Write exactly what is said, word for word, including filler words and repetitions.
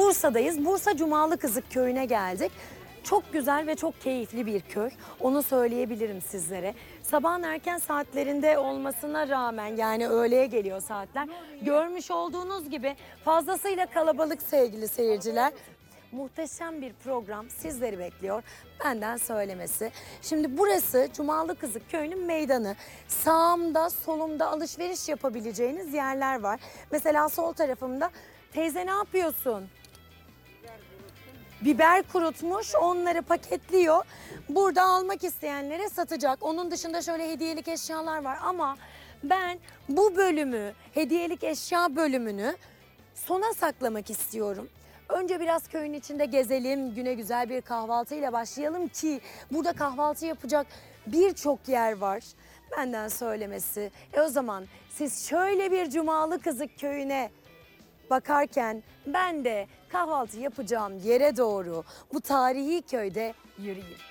Bursa'dayız. Bursa Cumalıkızık köyüne geldik. Çok güzel ve çok keyifli bir köy. Onu söyleyebilirim sizlere. Sabahın erken saatlerinde olmasına rağmen, yani öğleye geliyor saatler. Görmüş olduğunuz gibi fazlasıyla kalabalık sevgili seyirciler. Muhteşem bir program sizleri bekliyor. Benden söylemesi. Şimdi burası Cumalıkızık köyünün meydanı. Sağımda, solumda alışveriş yapabileceğiniz yerler var. Mesela sol tarafımda, teyze ne yapıyorsun? Biber kurutmuş, onları paketliyor. Burada almak isteyenlere satacak. Onun dışında şöyle hediyelik eşyalar var ama ben bu bölümü, hediyelik eşya bölümünü sona saklamak istiyorum. Önce biraz köyün içinde gezelim, güne güzel bir kahvaltıyla başlayalım ki burada kahvaltı yapacak birçok yer var. Benden söylemesi. E o zaman siz şöyle bir Cumalıkızık köyüne bakarken ben de kahvaltı yapacağım yere doğru bu tarihi köyde yürüyeyim.